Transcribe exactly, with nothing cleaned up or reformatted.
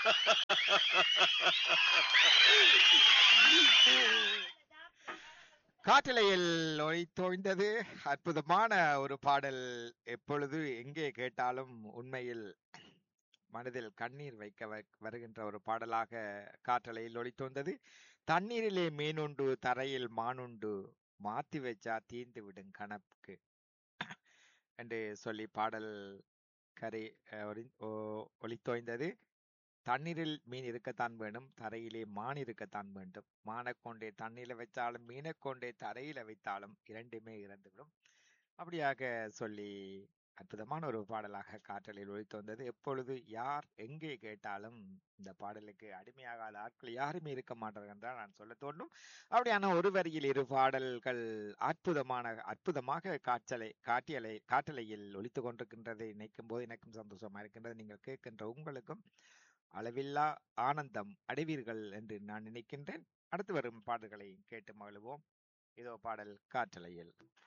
காற்றலையில் ஒளித்தோய்ந்தது அற்புதமான ஒரு பாடல். எப்பொழுது எங்கே கேட்டாலும் உண்மையில் மனதில் கண்ணீர் வைக்க வ- வருகின்ற ஒரு பாடலாக காற்றலையில் ஒளித்தோய்ந்தது. தண்ணீரிலே மீனுண்டு தரையில் மானுண்டு மாத்தி வச்சா தீந்து விடும் கணக்கு என்று சொல்லி பாடல் கரை அஹ், ஒளி- ஓ- ஒளித்தோய்ந்தது. தண்ணீரில் மீன் இருக்கத்தான் வேணும், தரையிலே மான் இருக்கத்தான் வேண்டும். மானைக் கொண்டே தண்ணீரில் வைத்தாலும் மீனைக் கொண்டே தரையில வைத்தாலும் இரண்டுமே இறந்துவிடும். அப்படியாக சொல்லி அற்புதமான ஒரு பாடலாக காற்றலில் ஒலித்து வந்தது. எப்பொழுது யார் எங்கே கேட்டாலும் இந்த பாடலுக்கு அடிமையாகாத ஆட்கள் யாருமே இருக்க மாட்டார்கள் என்றால் நான் சொல்ல தோன்றும். அப்படியான ஒரு வரியில் இரு பாடல்கள் அற்புதமான அற்புதமாக காற்றலை காட்டியலை காற்றலையில் ஒலித்து கொண்டிருக்கின்றதை நினைக்கும் போது எனக்கும் சந்தோஷமா இருக்கின்றது. நீங்கள் கேட்கின்ற உங்களுக்கும் அளவில்லா ஆனந்தம் அடைவீர்கள் என்று நான் நினைக்கின்றேன். அடுத்து வரும் பாடல்களை கேட்டு மகிழ்வோம். இதோ பாடல் காற்றலையில்.